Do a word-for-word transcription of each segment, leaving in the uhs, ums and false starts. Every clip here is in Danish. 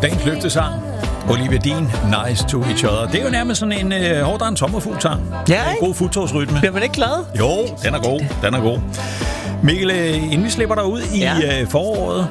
Dagens løftesang. Olivia Dean, Nice to Each Other. Det er jo nærmest sådan en øh, hårdere en sommerfuglsang. Ja, ikke? God fuldtogsrytme. Bliver man ikke glad? Jo, den er god. Den er god. Mikkel, øh, inden vi slipper dig ud i ja. øh, foråret.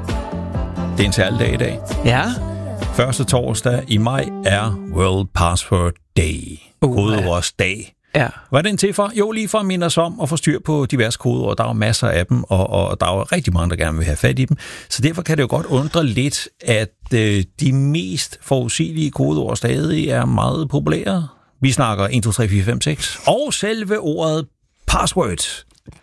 Det er en særlig dag i dag. Ja. Første torsdag i maj er World Password Day. Uh, Kodeordsdag. Ja. Hvad er den til for? Jo, lige for at minde os om at få styr på diverse kodeord. Der er jo masser af dem, og, og der er jo rigtig mange, der gerne vil have fat i dem. Så derfor kan det jo godt undre lidt, at øh, de mest forudsigelige kodeord stadig er meget populære. Vi snakker et, to, tre, fire, fem, seks. Og selve ordet password.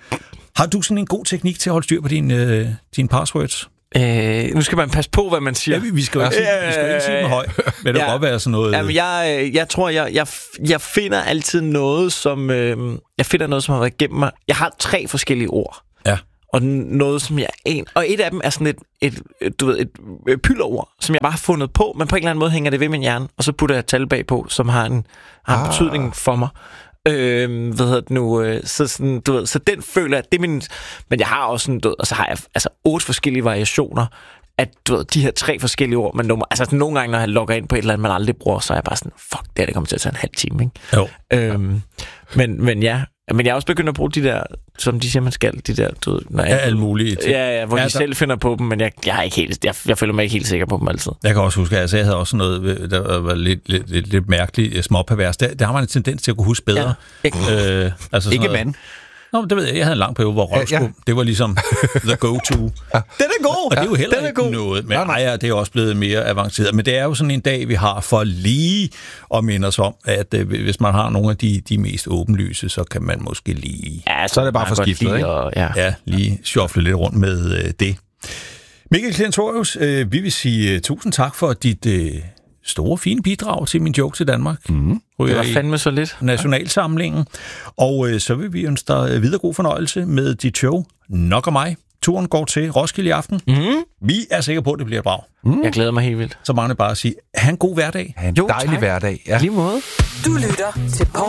Har du sådan en god teknik til at holde styr på dine, øh, dine passwords? Øh, nu skal man passe på, hvad man siger. Ja, vi, vi skal jo ikke, vi skal jo ikke sige dem højt. Men det ja. kan godt være sådan noget... Jamen, jeg, jeg tror, jeg, jeg, jeg finder altid noget, som... Øh, jeg finder noget, som har været gennem mig. Jeg har tre forskellige ord. Ja. Og noget, som jeg... En, og et af dem er sådan et, et, et, du ved, et, et pylderord, som jeg bare har fundet på, men på en eller anden måde hænger det ved min hjerne, og så putter jeg et tal bagpå, som har en, har en ah. betydning for mig. Øh, hvad hedder det nu? Øh, så, sådan, du ved, så den føler jeg, det er min... Men jeg har også sådan, du ved, og så har jeg altså otte forskellige variationer at du ved, de her tre forskellige ord, men nummer, altså nogle gange, når jeg logger ind på et eller andet, man aldrig bruger, så er jeg bare sådan, fuck, det her, det kommer til at tage en halv time, ikke? Jo. Øhm, men, men ja, men jeg er også begyndt at bruge de der, som de siger, man skal, de der, du ved, når jeg, ja, alt muligt. Ja, ja, hvor ja, de der... selv finder på dem, men jeg, jeg, er ikke helt, jeg, jeg føler mig ikke helt sikker på dem altid. Jeg kan også huske, altså jeg havde også noget, der var lidt, lidt, lidt, lidt mærkeligt, småpervers. Der, der har man en tendens til at kunne huske bedre. Ja, ikke øh, altså ikke mand. Nå, det ved jeg. Jeg havde en lang periode, hvor røvskum, ja, ja. det var ligesom the go-to. Den er god! Og det er jo heller den er ikke god. noget. Men nej, ja, det er jo også blevet mere avanceret. Men det er jo sådan en dag, vi har for lige at minde os om, at øh, hvis man har nogle af de, de mest åbenlyse, så kan man måske lige... Ja, så er det bare for skiftet, ikke? Og, ja. ja, lige shuffle lidt rundt med øh, det. Mikkel Klentorius, øh, vi vil sige uh, tusind tak for dit... Øh, store, fine bidrag til min joke til Danmark. Mm. Det var fandme så lidt. Nationalsamlingen. Og øh, så vil vi ønske dig videre god fornøjelse med dit show. Nok og mig. Turen går til Roskilde i aften. Mm. Vi er sikre på, at det bliver et brag. Mm. Jeg glæder mig helt vildt. Så mange bare at sige, ha' en god hverdag. Ha' en jo, dejlig tak. hverdag. Ja. Lige måde. Du lytter til